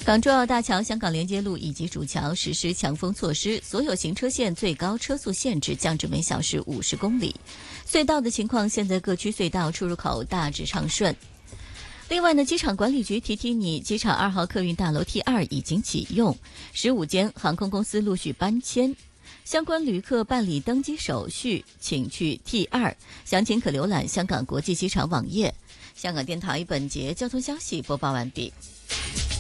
港珠澳大桥、香港连接路以及主桥实施强风措施，所有行车线最高车速限制降至每小时50公里。隧道的情况，现在各区隧道出入口大致畅顺。另外呢，机场管理局提提你，机场2号客运大楼 T2 已经启用，15间航空公司陆续搬迁，相关旅客办理登机手续，请去 T2， 详情可浏览香港国际机场网页。香港电台本节交通消息播报完毕。